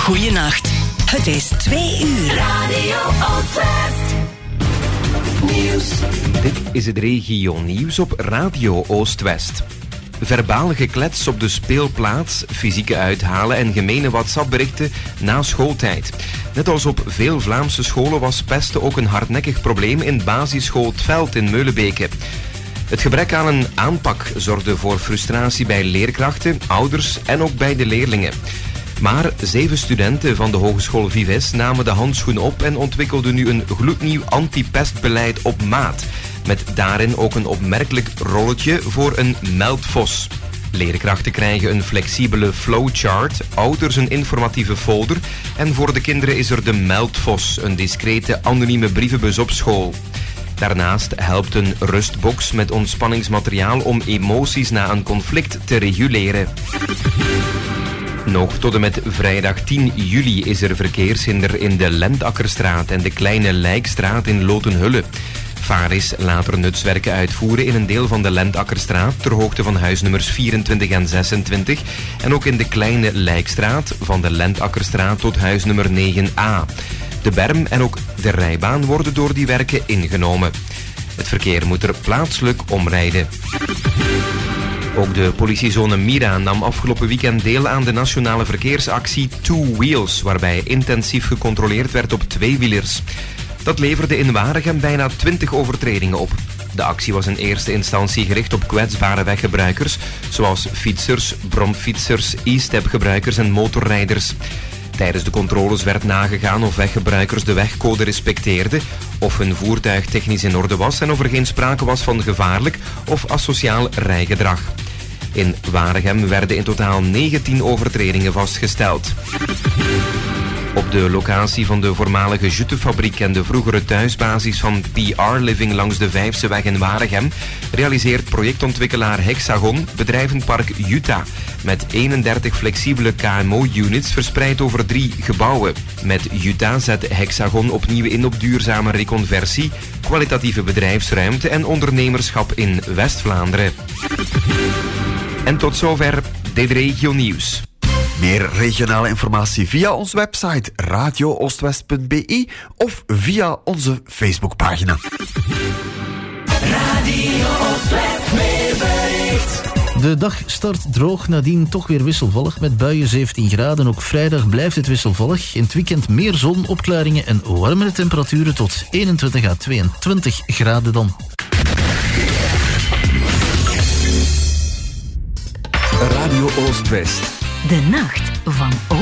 Goeienacht. Het is 2 uur. Radio Oostwest. Nieuws. Dit is het regio-nieuws op Radio Oostwest. Verbaal geklets op de speelplaats, fysieke uithalen en gemene WhatsApp-berichten na schooltijd. Net als op veel Vlaamse scholen was pesten ook een hardnekkig probleem in basisschool 't Veld in Meulebeke. Het gebrek aan een aanpak zorgde voor frustratie bij leerkrachten, ouders en ook bij de leerlingen. Maar 7 studenten van de Hogeschool Vives namen de handschoen op en ontwikkelden nu een gloednieuw anti-pestbeleid op maat. Met daarin ook een opmerkelijk rolletje voor een meldvos. Leerkrachten krijgen een flexibele flowchart, ouders een informatieve folder en voor de kinderen is er de meldvos, een discrete anonieme brievenbus op school. Daarnaast helpt een rustbox met ontspanningsmateriaal om emoties na een conflict te reguleren. Nog tot en met vrijdag 10 juli is er verkeershinder in de Lendakkerstraat en de Kleine Lijkstraat in Lotenhulle. Varis laat er nutswerken uitvoeren in een deel van de Lendakkerstraat ter hoogte van huisnummers 24 en 26 en ook in de Kleine Lijkstraat van de Lendakkerstraat tot huisnummer 9a. De berm en ook de rijbaan worden door die werken ingenomen. Het verkeer moet er plaatselijk omrijden. Ook de politiezone Mira nam afgelopen weekend deel aan de nationale verkeersactie Two Wheels, waarbij intensief gecontroleerd werd op tweewielers. Dat leverde in Waregem bijna 20 overtredingen op. De actie was in eerste instantie gericht op kwetsbare weggebruikers, zoals fietsers, bromfietsers, e-stepgebruikers en motorrijders. Tijdens de controles werd nagegaan of weggebruikers de wegcode respecteerden, of hun voertuig technisch in orde was en of er geen sprake was van gevaarlijk of asociaal rijgedrag. In Waregem werden in totaal 19 overtredingen vastgesteld. Op de locatie van de voormalige juttefabriek en de vroegere thuisbasis van PR Living langs de Vijfseweg in Waregem realiseert projectontwikkelaar Hexagon bedrijvenpark Utah met 31 flexibele KMO-units verspreid over 3 gebouwen. Met Utah zet Hexagon opnieuw in op duurzame reconversie, kwalitatieve bedrijfsruimte en ondernemerschap in West-Vlaanderen. En tot zover dit regio nieuws. Meer regionale informatie via onze website radiooostwest.be of via onze Facebookpagina. Radio Oostwest weerbericht. De dag start droog, nadien toch weer wisselvallig met buien 17 graden. Ook vrijdag blijft het wisselvallig. In het weekend meer zon, opklaringen en warmere temperaturen tot 21 à 22 graden dan. Radio Oostwest. De nacht van